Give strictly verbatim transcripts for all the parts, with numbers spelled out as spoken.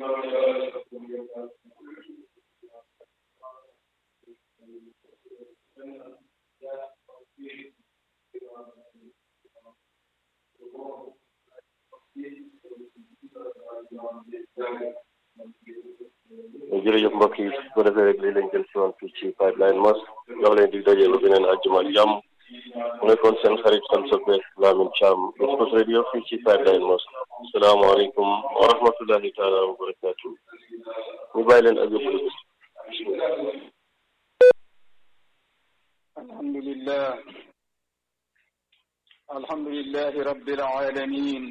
jërëjëf mbokk yi su ko defee rek lii lañ jël si woon fii ci Pipeline Mosque jox leen dig daje ba beneen àjjuma ak jàmm mu nekkoon seen xarit seen soppe Lamin Thiam Express Radio fii ci Pipeline Mosque asalaamaaleykum wa rahmatullahi taala wa barakaatu ñu bàyyi leen ak yóbbu alhamdulillah alhamdulillahi rabbil alamin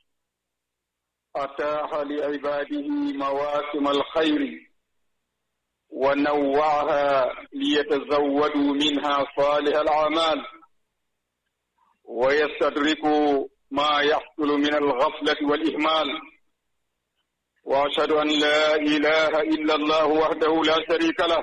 ataaha li ibadihi mawasim alxayri wa nawwaha liyatazawwadu minha salih alamal wa yastadriku ma yaxsulu min alghaflati walihmal wa ashhadu an la ilaha illa allah wahdahu la sharika lah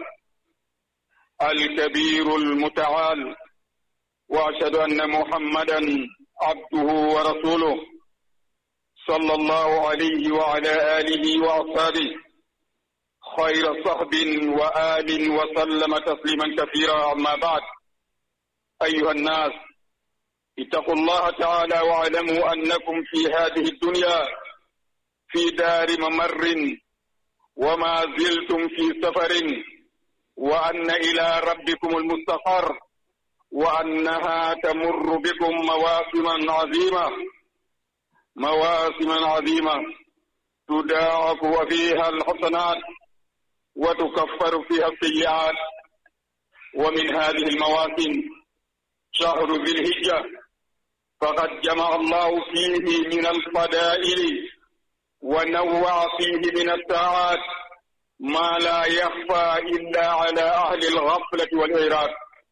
الكبير المتعال وأشهد أن محمدا عبده ورسوله صلى الله عليه وعلى آله وأصحابه خير صحب وآل وسلم تسليما كثيرا أما بعد أيها الناس اتقوا الله تعالى واعلموا أنكم في هذه الدنيا في دار ممر وما زلتم في سفر وأن إلى ربكم المستقر وأنها تمر بكم مواسم عظيمة مواسم عظيمة تضاعف فيها الحسنات وتكفر فيها السيئات ومن هذه المواسم شهر ذي الحجة فقد جمع الله فيه من الفضائل ونوع فيه من الساعات ما لا يخفى إلا على أهل الغفلة والإعراض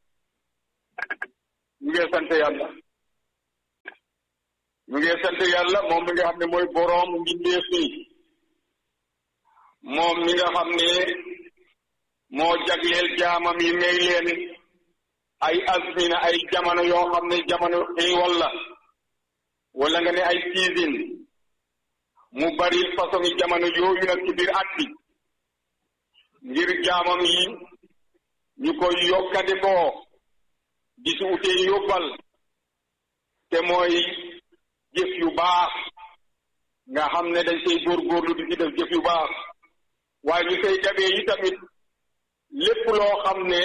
ñu ngi sant yàlla ñu ngi sant yàlla moom mi nga xam ne mooy boroom mbindeef yi moom mi nga xam ne moo jagleel jaamam yi may leen ay azmina ay jamono yoo xam ne jamono xéewal la wala nga ne ay season mu bari façon yi jamono yooyu nag ci biir at bi ngir jaamam yi ñu koy yokkade ko di si utee yóbbal te mooy jëf yu baax nga xam ne dañ koy góorgóorlu di ci def jëf yu baax waaye ñu koy dabee yi tamit lépp loo xam ne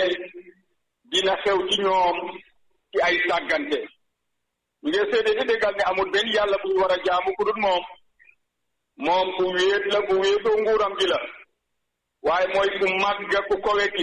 dina xew ci ñoom ci ay sàggante ñu ngi seede di déggal ne amul benn yàlla bu ñu war a jaamu ku dul moom moom ku wéet la ku wéetoo nguuram gi la waaye mooy ku màgg ku kowe ki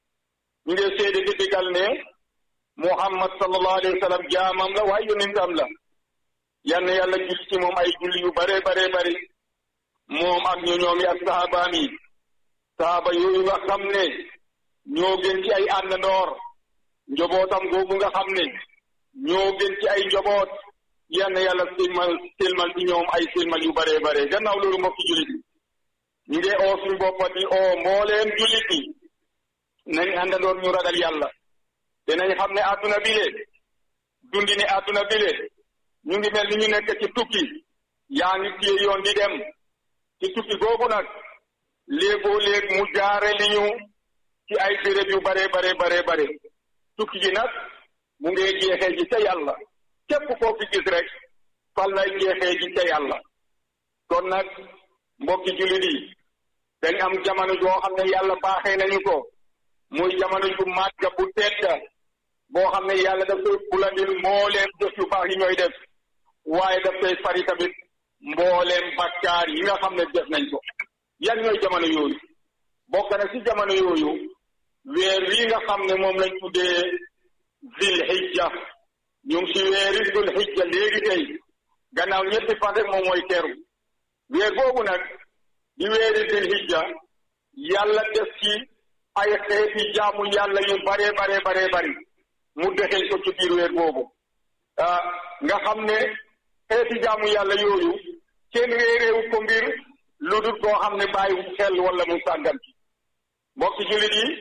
ñu ngi seede di déggal ne Muhammad sallallahu alayhi wa sallam jaamam la waaye yonentam la yal na yàlla julli ci moom ay julli yu bare bare bare moom ak ñu ñoom yi ak sahabaam yi sahaba yooyu nga xam ne ñoo gën ci ay àndandoor njobootam googu nga xam ne ñoo gën ci ay njoboot yal na yàlla silmal silmal ci ñoom ay silmal yu bare bare gannaaw loolu mbokki jullit yi ñu ngi oo suñu boppa di oo mbooleem jullit yi nañ àndandoor ñu ragal yàlla dinañ xam ne àdduna bile dundi ne àdduna bile ñu ngi mel ni ñu nekk ci tukki yaa ngi téye yoon di dem ci tukki googu nag léegoo léeg mu jaare li ñu ci ay béréb yu bare bare bare bare tukki gi nag mu ngi jeexee ji ca yàlla képp koo fi gis rek fal lay jeexee ji ca yàlla kon nag mbokki jullit yi dañ am jamono joo xam ne yàlla baaxee nañu ko muy jamono ju màgg bu tedd boo xam ne yàlla daf koy bulandil mbooleem jëf yu baax yi ñooy def waaye daf koy fari tamit mbooleem bakkaar yi nga xam ne def nañ ko yan ñooy jamono yooyu bokk na ci jamono yooyu weer wi nga xam ne moom lañ tuddee zil hijja ñu ngi ci weeri zil hijja léegi tey gannaaw ñetti fan rek moom mooy teru weer boobu nag di weeri zil hijja yàlla def ci ay xeeti jaamu yàlla yu bare bare bare bari mu dexeñ ko ci biir weer boobu ah nga xam ne xeeti jaamu yàlla yooyu kenn réeréewu ko mbir lu dul koo xam ne bàyyiwu xel wala mu sàggan ci mbokki jullit yi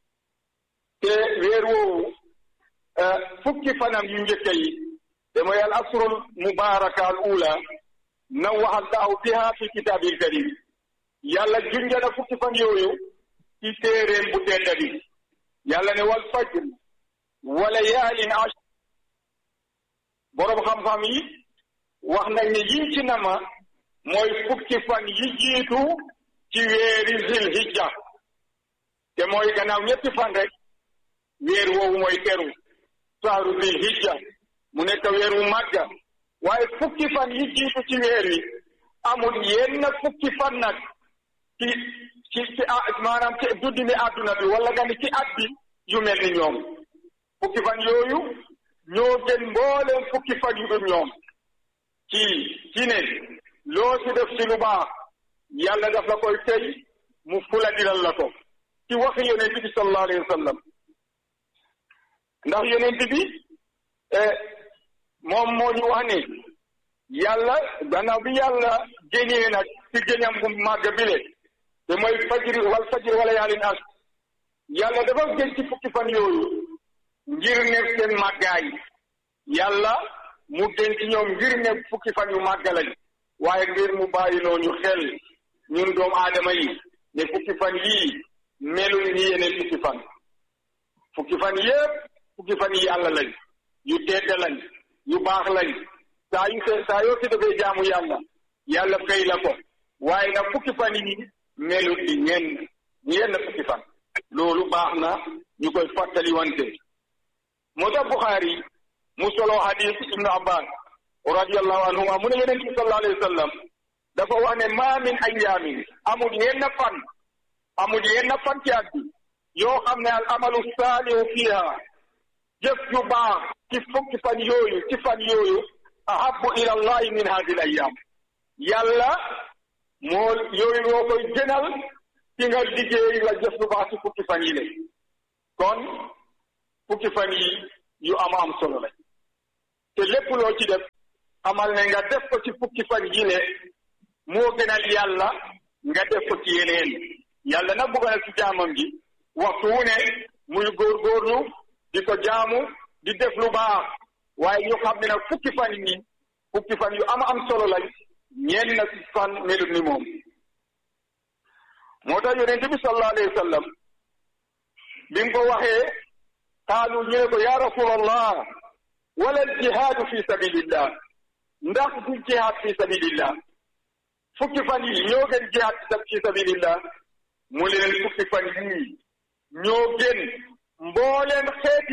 te weer woowu fukki fanam yu njëkk yi te mooy al asrul mubaraka al ula nawaha allahu biha fi kitaabil karim yàlla junjana fukki fan yooyu ci téeréem bu tedd bi yàlla ne wal fajr wa layaalin ashr boroom xam-xam yi wax nañ ne yiñ ci nama mooy fukki fan yi jiitu ci weeri zil hijja te mooy gannaaw ñetti fan rek weer woowu mooy teru saaru zil hijja mu nekk weer wu màgga waaye fukki fan yi jiitu ci weer wi amul yenn fukki fan nag ci ci ci maanaam ci duddini àdduna bi wala nga ni ci at bi yu mel ni ñoom fukki fan yooyu ñoo gën mbooleem fukki fan yu dul ñoom ci ci ne loo ci def ci lu baax yàlla daf la koy tey mu fula diral la ko ci waxi yonent bi sallallahu alayhi wa sallam ndax yonent bi moom moo ñu wax ne yàlla gannaaw bi yàlla génnee nag ci géñam bu màgg bile te mooy fajri wal fajri wala yaalin as yàlla dafa gën ci fukki fan yooyu ngir ne seen màggaay yàlla mu gën ci ñoom ngir ne fukki fan yu màgg lañ waaye ngir mu bàyyi loo ñu xel ñun doomu aadama yi ne fukki fan yii melul ni yeneen fukki fan fukki fan yépp fukki fan yi yàlla lañ yu tedd lañ yu baax lañ saa yu se saa yoo si dafay jaamu yàlla yàlla fay la ko waaye nag fukki fan yi melul ni ñenn ñenn fukki fan loolu baax na ñu koy fàttali wante moo tax Buxaari mu solo hadis ibnu Abbas radiyallahu anhuma mu ne yonent bi sallallahu alayhi wa sallam dafa wax ne maa min ayyaamin amul yenn fan amul yenn fan ci at bi yoo xam ne al amalu saalihu fiha jëf yu baax ci fukki fan yooyu ci fan yooyu ahabbu ila allahi min hadi al ayyaam yàlla moo yooyu moo koy gënal ci nga liggéey la jëf lu baax ci fukki fan yi le kon fukki fan yi yu ama am solo la te lépp loo ci def amal ne nga def ko ci fukki fan yi le moo gënal yàlla nga def ko ci yeneen yàlla nag bëgg na ci jaamam gi waxtu wu ne muy góorgóorlu di ko jaamu di def lu baax waaye ñu xam ne nag fukki fan yi fukki fan yu ama am solo lañ ñeen na ci fan melut ni moom moo tax yonent bi sallallahu alayhi wa sallam bi mu ko waxee qaalu ñu ne ko ya rasulallah wala al jihaadu fi sabilillah ndax du jihaad fi sabilillah fukki fan yi ñoo gën jihaad fi sabilillah mu leen fukki fan yi ñoo gën mbooleen xeeti